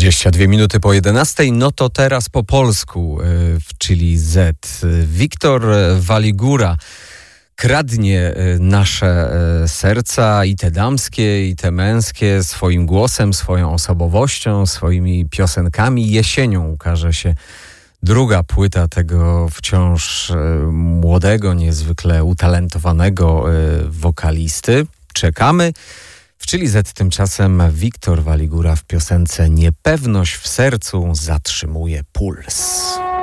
22 minuty po 11. No to teraz po polsku w Chili Z. Wiktor Waligura kradnie nasze serca, i te damskie, i te męskie, swoim głosem, swoją osobowością, swoimi piosenkami. Jesienią ukaże się druga płyta tego wciąż młodego, niezwykle utalentowanego wokalisty. Czekamy. W Chili Z tymczasem Wiktor Waligura w piosence Niepewność w sercu zatrzymuje puls.